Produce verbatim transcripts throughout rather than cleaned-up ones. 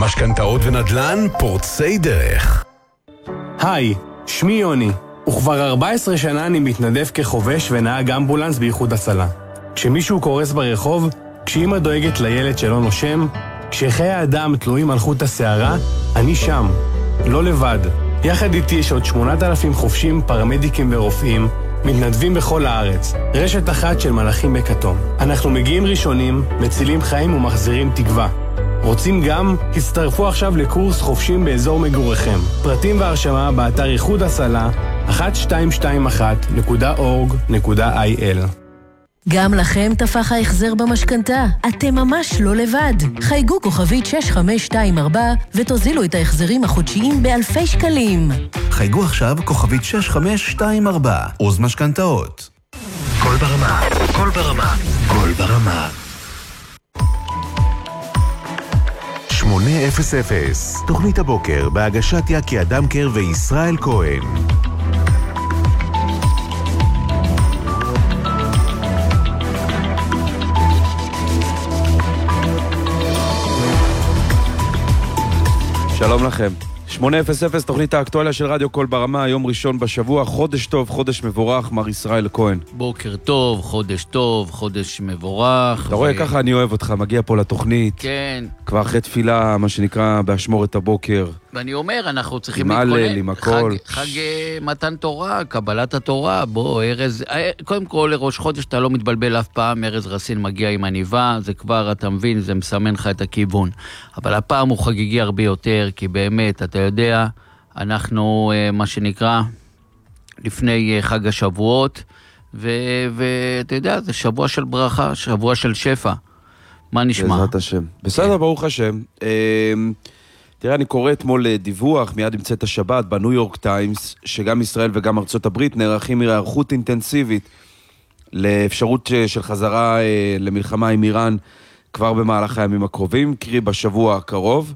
משכנתאות ונדל"ן פורצי דרך. היי, שמי יוני, וכבר ארבע עשרה שנה אני מתנדב כחובש ונהג אמבולנס באיחוד הצלה. כשמישהו קורס ברחוב, כשאמא דואגת לילד שלא נושם, כשחיי האדם תלויים על חוט השערה, אני שם, לא לבד. יחד איתי יש עוד שמונת אלפים חובשים, פרמדיקים ורופאים, מתנדבים בכל הארץ. רשת אחת של מלאכים בכתום. אנחנו מגיעים ראשונים, מצילים חיים ומחזירים תקווה. רוצים גם? הצטרפו עכשיו לקורס חובשים באזור מגוריכם. פרטים והרשמה באתר איחוד הצלה אחת שתיים שתיים אחת נקודה אורג נקודה איי אל. גם לכם תפח ההחזר במשכנתה. אתם ממש לא לבד. חייגו כוכבית שש חמש שתיים ארבע ותוזילו את ההחזרים החודשיים באלפי שקלים. חייגו עכשיו כוכבית שש חמש שתיים ארבע. עוז משכנתאות. כל ברמה, כל ברמה, כל ברמה. שמונה אפס אפס, תוכנית הבוקר בהגשת יקי אדמקר וישראל כהן. שלום לכם. שמונה אפס אפס, תוכנית האקטואליה של רדיו כל ברמה, יום ראשון בשבוע, חודש טוב, חודש מבורך, מר ישראל כהן. בוקר טוב, חודש טוב, חודש מבורך. אתה רואה, ככה אני אוהב אותך, מגיע פה לתוכנית. כן. כבר אחרי תפילה, מה שנקרא, באשמורת הבוקר. ואני אומר, אנחנו צריכים עם הלל, עם הכל. חג, חג מתן תורה, קבלת התורה, בוא, ארז, קודם כל, לראש חודש אתה לא מתבלבל אף פעם, ארז רסין מגיע עם עניבה, זה כבר, אתה מבין, זה מסמן לך את הכיוון. אבל הפעם הוא חגיגי הרבה יותר, כי באמת, אתה יודע, אנחנו, מה שנקרא, לפני חג השבועות, ואתה יודע, זה שבוע של ברכה, שבוע של שפע. מה נשמע? בעזרת השם. בסדר, ברוך השם. תראה, אני קורא אתמול דיווח, מיד ימצאת השבת, בניו יורק טיימס, שגם ישראל וגם ארצות הברית נערכים מהיערכות אינטנסיבית לאפשרות של חזרה למלחמה עם איראן כבר במהלך הימים הקרובים, קרי בשבוע הקרוב.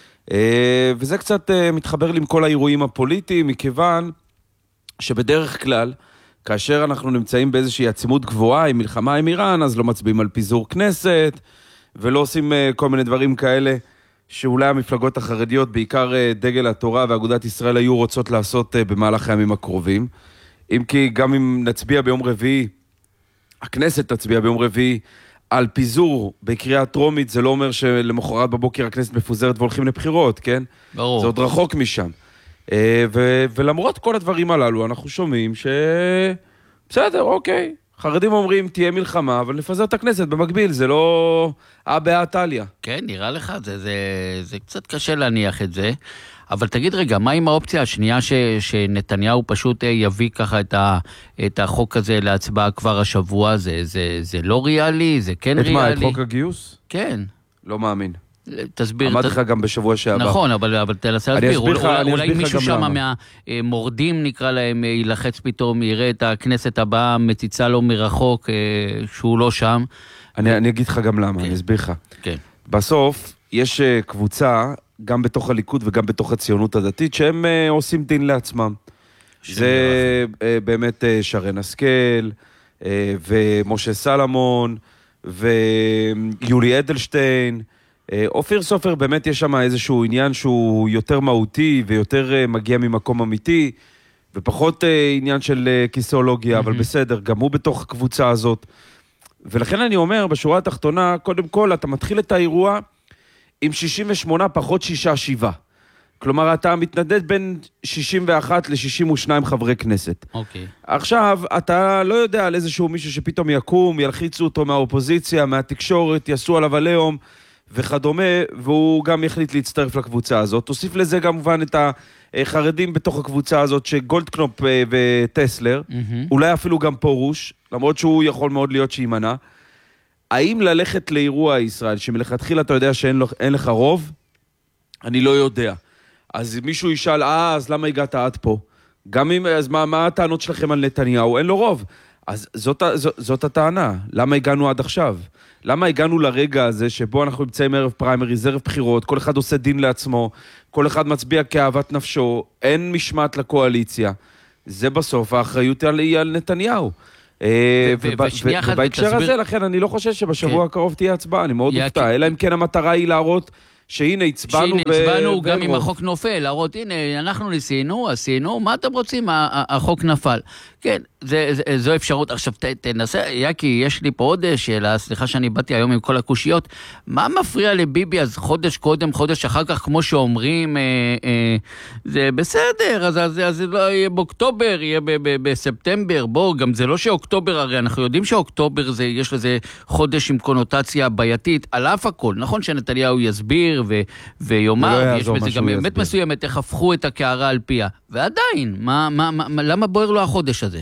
וזה קצת מתחבר לי עם כל האירועים הפוליטיים, מכיוון שבדרך כלל, כאשר אנחנו נמצאים באיזושהי עצימות גבוהה עם מלחמה עם איראן, אז לא מצביעים על פיזור כנסת, ולא עושים כל מיני דברים כאלה, שאולי המפלגות החרדיות, בעיקר דגל התורה ואגודת ישראל, היו רוצות לעשות במהלך הימים הקרובים. אם כי גם אם נצביע ביום רביעי, הכנסת תצביע ביום רביעי, על פיזור בקריאה טרומית, זה לא אומר שלמחרת בבוקר הכנסת מפוזרת והולכים לבחירות, כן? ברור. זה עוד רחוק משם. ו- ולמרות כל הדברים הללו, אנחנו שומעים ש... בסדר, אוקיי. חרדים אומרים, תהיה מלחמה, אבל נפזר את הכנסת במקביל, זה לא... אה, באה טליה. כן, נראה לך, זה, זה, זה קצת קשה להניח את זה. אבל תגיד רגע, מה עם האופציה השנייה ש, שנתניהו פשוט יביא ככה את, ה, את החוק הזה להצבעה כבר השבוע? זה, זה, זה לא ריאלי? זה כן את ריאלי? את מה, את חוק הגיוס? כן. לא מאמין. תסביר. אמרתי לך גם בשבוע שעבר. נכון, אבל, אבל תנסה להסביר. אולי, אולי מישהו שם מהמורדים, נקרא להם, ילחץ פתאום, יראה את הכנסת הבאה, מציצה לו מרחוק, שהוא לא שם. אני, אני אגיד לך גם למה, כן. אני אסביר לך. כן. בסוף, יש קבוצה, גם בתוך הליכוד וגם בתוך הציונות הדתית, שהם עושים דין לעצמם. זה באמת שרן השכל, ומשה סלמון, ויולי אדלשטיין, אופיר סופר, באמת יש שם איזשהו עניין שהוא יותר מהותי ויותר מגיע ממקום אמיתי, ופחות עניין של כיסאולוגיה, אבל בסדר, גם הוא בתוך הקבוצה הזאת. ולכן אני אומר, בשורה התחתונה, קודם כל, אתה מתחיל את האירוע עם שישים ושמונה פחות שישה שבע. כלומר, אתה מתנדד בין שישים ואחת ל-שישים ושניים חברי כנסת. אוקיי. עכשיו, אתה לא יודע על איזשהו מישהו שפתאום יקום, ילחיצו אותו מהאופוזיציה, מהתקשורת, יעשו עליו עליהום וכדומה, והוא גם יחליט להצטרף לקבוצה הזאת. תוסיף לזה כמובן את החרדים בתוך הקבוצה הזאת, שגולדקנופ וטסלר, אולי אפילו גם פורוש, למרות שהוא יכול מאוד להיות שימנע. האם ללכת לאירוע ישראל, שמלכתחילה אתה יודע שאין לך רוב? אני לא יודע. אז מישהו ישאל, אה, אז למה הגעת עד פה? גם אם, אז מה, מה הטענות שלכם על נתניהו? אין לו רוב. אז זאת, זאת, זאת הטענה. למה הגענו עד עכשיו? למה הגענו לרגע הזה שבו אנחנו נמצאים ערב פריימריז, ערב בחירות, כל אחד עושה דין לעצמו, כל אחד מצביע כאהבת נפשו, אין משמעת לקואליציה. זה בסוף האחריות היא על נתניהו. ובהקשר הזה, לכן אני לא חושב שבשבוע הקרוב תהיה הצבעה, אני מאוד מופתע, אלא אם כן המטרה היא להראות שהנה הצבענו שהנה הצבענו גם ברוב. אם החוק נופל, להראות, הנה, אנחנו ניסינו, עשינו, מה אתם רוצים? החוק נפל. כן, זה, זה, זו אפשרות. עכשיו, ת, תנסה, יקי, יש לי פה עוד שאלה, סליחה שאני באתי היום עם כל הקושיות, מה מפריע לביבי אז חודש קודם, חודש אחר כך, כמו שאומרים, אה, אה, זה בסדר, אז, אז, אז זה לא יהיה באוקטובר, יהיה ב, ב, בספטמבר, בוא, גם זה לא שאוקטובר, הרי אנחנו יודעים שאוקטובר זה, יש לזה חודש עם קונוטציה בעייתית, על אף הכל, נכון שנתניהו יסביר ו, ויאמר, ויש בזה גם באמת מסוימת, איך הפכו את הקערה על פיה, ועדיין, מה, מה, מה, למה בוער לו החודש הזה?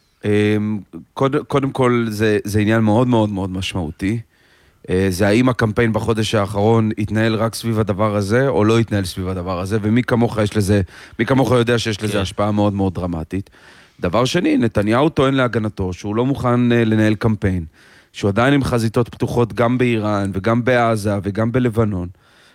קודם, קודם כל, זה, זה עניין מאוד מאוד מאוד משמעותי. זה האם הקמפיין בחודש האחרון יתנהל רק סביב הדבר הזה, או לא יתנהל סביב הדבר הזה, ומי כמוך יש לזה, מי כמוך יודע שיש לזה השפעה מאוד מאוד דרמטית. דבר שני, נתניהו טוען להגנתו, שהוא לא מוכן לנהל קמפיין, שהוא עדיין עם חזיתות פתוחות גם באיראן, וגם בעזה, וגם בלבנון,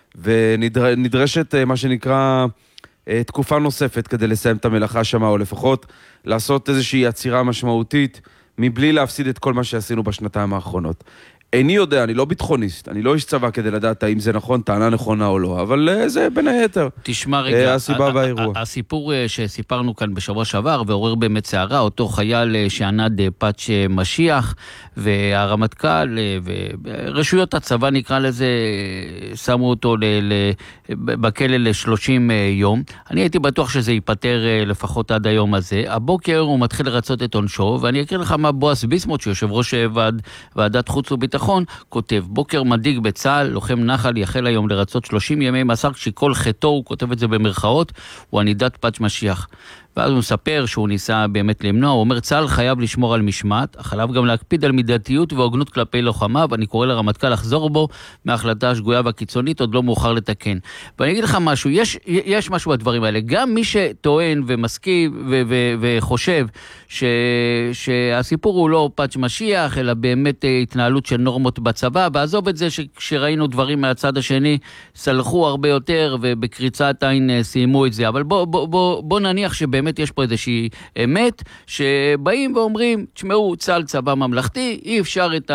ונדרשת מה שנקרא תקופה נוספת כדי לסיים את המלאכה שמה, או לפחות לעשות איזושהי יצירה משמעותית, מבלי להפסיד את כל מה שעשינו בשנתיים האחרונות. איני יודע, אני לא ביטחוניסט, אני לא איש צבא כדי לדעת האם זה נכון, טענה נכונה או לא, אבל זה בין היתר. תשמע רגע, הסיבה והאירוע. הסיפור שסיפרנו כאן בשבוע שעבר, ועורר באמת שערה, אותו חייל שענד פאץ' משיח, והרמטכ"ל, ורשויות הצבא נקרא לזה, שמו אותו בכלא ל-שלושים יום. אני הייתי בטוח שזה ייפטר לפחות עד היום הזה. הבוקר הוא מתחיל לרצות את עונשו, ואני אקריא לך מה בועז ביסמוט, שיושב ראש ועדת חוץ וביטחון, כותב, בוקר מדאיג בצה"ל, לוחם נחל יחל היום לרצות שלושים ימי מאסר, כשכל חטאו, הוא כותב את זה במרכאות, הוא ענידת פאץ' משיח. ואז הוא מספר שהוא ניסה באמת למנוע, הוא אומר, צה"ל חייב לשמור על משמעת, אך עליו גם להקפיד על מידתיות והוגנות כלפי לוחמיו, ואני קורא לרמטכ"ל לחזור בו מההחלטה השגויה והקיצונית, עוד לא מאוחר לתקן. ואני אגיד לך משהו, יש, יש משהו בדברים האלה, גם מי שטוען ומסכים ו- ו- וחושב ש- שהסיפור הוא לא פאץ' משיח, אלא באמת התנהלות של נורמות בצבא, ועזוב את זה שכשראינו דברים מהצד השני, סלחו הרבה יותר, ובקריצת עין סיימו את זה, אבל בוא, בוא, בוא, בוא נניח שבאמת באמת יש פה איזושהי אמת, שבאים ואומרים, תשמעו, צה"ל צבא ממלכתי, אי אפשר את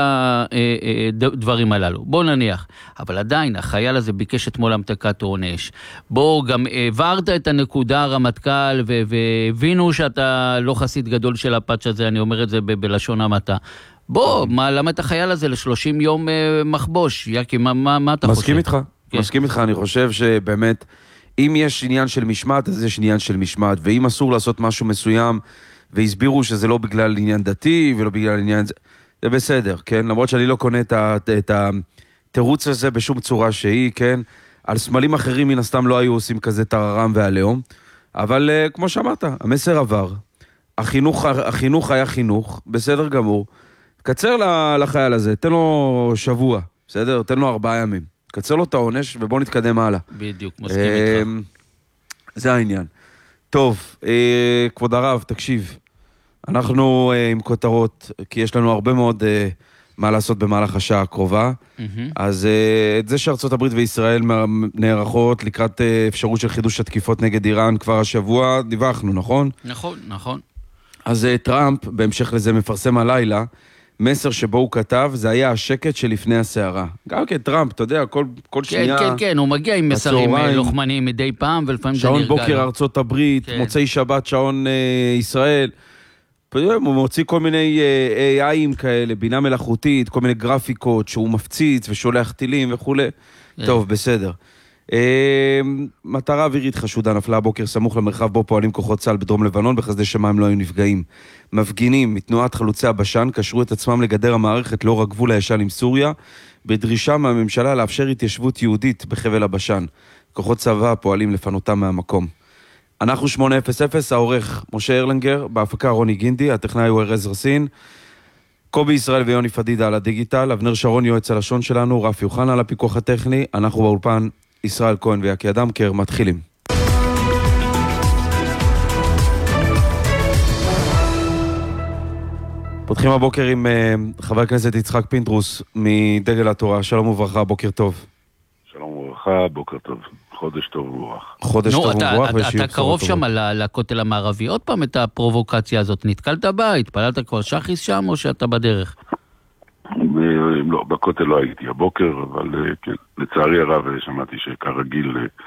הדברים הללו. בואו נניח. אבל עדיין, החייל הזה ביקש אתמול המתקת עונש. בואו, גם העברת את הנקודה הרמטכ"ל, והבינו שאתה לא חסיד גדול של הפאץ' הזה, אני אומר את זה בלשון המעטה. בוא, מה, למה את החייל הזה ל-שלושים יום מחבוש? יקי, מה, מה, מה אתה חושב? מסכים איתך. כן. מסכים איתך, אני חושב שבאמת, אם יש עניין של משמעת, אז יש עניין של משמעת, ואם אסור לעשות משהו מסוים, והסבירו שזה לא בגלל עניין דתי, ולא בגלל עניין זה, זה בסדר, כן? למרות שאני לא קונה את, את התירוץ הזה בשום צורה שהיא, כן? על סמלים אחרים מן הסתם לא היו עושים כזה טררם והלאום, אבל כמו שאמרת, המסר עבר, החינוך, החינוך היה חינוך, בסדר גמור, קצר לחייל הזה, תן לו שבוע, בסדר? תן לו ארבעה ימים. קצר לו את העונש, ובוא נתקדם הלאה. בדיוק, מסכים איתך. זה העניין. טוב, כבוד הרב, תקשיב. אנחנו עם כותרות, כי יש לנו הרבה מאוד מה לעשות במהלך השעה הקרובה. אז את זה שארצות הברית וישראל נערכות לקראת אפשרות של חידוש התקיפות נגד איראן כבר השבוע, דיווחנו, נכון? נכון, נכון. אז טראמפ, בהמשך לזה מפרסם הלילה, מסר שבו הוא כתב, זה היה השקט שלפני הסערה. גם כן, טראמפ, אתה יודע, כל, כל כן, שנייה... כן, כן, הוא מגיע עם מסרים לוחמניים מדי פעם, ולפעמים זה נרגע. שעון בוקר ארצות הברית, כן. מוצאי שבת, שעון אה, ישראל. הוא מוציא כל מיני אה, איי איים כאלה, בינה מלאכותית, כל מיני גרפיקות, שהוא מפציץ ושולח טילים וכו'. כן. טוב, בסדר. אה, מטרה אווירית חשודה נפלה הבוקר סמוך למרחב בו פועלים כוחות צה"ל בדרום לבנון, בחסדי שמיים לא היו נפגעים. מפגינים מתנועת חלוצי הבשן קשרו את עצמם לגדר המערכת לאור הגבול הישן עם סוריה, בדרישה מהממשלה לאפשר התיישבות יהודית בחבל הבשן. כוחות צבא פועלים לפנותם מהמקום. אנחנו שמונה אפס אפס, העורך משה ארלנגר, בהפקה רוני גינדי, הטכנאי הוא ארז רסין, קובי ישראל ויוני פדידה על הדיגיטל, אבנר שרון יועץ הלשון שלנו, רפי יוחנה על הפיקוח הטכני, אנחנו באולפן ישראל כהן ויקי אדמקר, מתחילים. פותחים הבוקר עם uh, חבר הכנסת יצחק פינדרוס מדגל התורה. שלום וברכה, בוקר טוב. שלום וברכה, בוקר טוב. חודש טוב וברוח. חודש נו, טוב אתה, וברוח. אתה, אתה קרוב שם לכותל המערבי. עוד פעם את הפרובוקציה הזאת. נתקלת בה? התפללת כבר שחיס שם או שאתה בדרך? לא, בכותל לא הייתי הבוקר, אבל כן, לצערי הרב שמעתי שכרגיל